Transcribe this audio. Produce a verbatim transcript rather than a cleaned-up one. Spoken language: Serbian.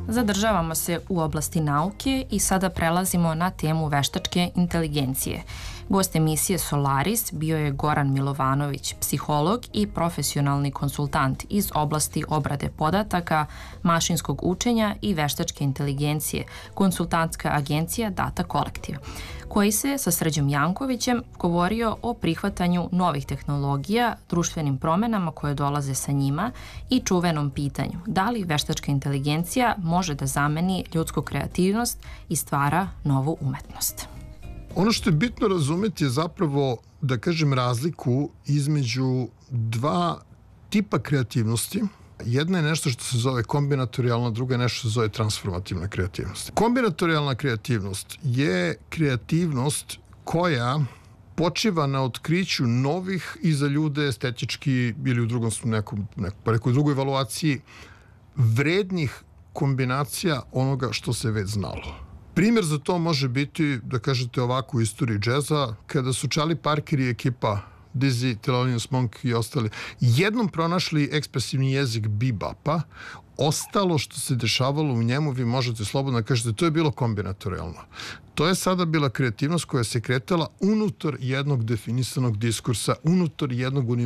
Zadržavamo se u oblasti nauke i sada prelazimo na temu veštačke inteligencije. Gost emisije Solaris bio je Goran Milovanović, psiholog i profesionalni konsultant iz oblasti obrade podataka, mašinskog učenja i veštačke inteligencije, konsultantska agencija Data Collective, koji se sa Srđom Jankovićem govorio o prihvatanju novih tehnologija, društvenim promenama koje dolaze sa njima i čuvenom pitanju da li veštačka inteligencija može da zameni ljudsku kreativnost i stvara novu umetnost. Ono što je bitno razumeti je zapravo, da kažem, razliku između dva tipa kreativnosti. Jedna je nešto što se zove kombinatorijalna, druga je nešto što se zove transformativna kreativnost. Kombinatorijalna kreativnost je kreativnost koja počiva na otkriću novih i za ljude estetički ili u drugom nekom, nekom, pa nekoj drugoj evaluaciji vrednih kombinacija onoga što se već znalo. Primjer za to može biti, da kažete ovako, u istoriji džeza, kada su Charlie Parker i ekipa Dizzy, Thelonious Monk i ostali jednom pronašli ekspresivni jezik bebapa, ostalo što se dešavalo u njemu, vi možete slobodno da kažete, to je bilo kombinatorijalno. To je sada bila kreativnost koja se kretala unutar jednog definisanog diskursa, unutar jednog univerziteta,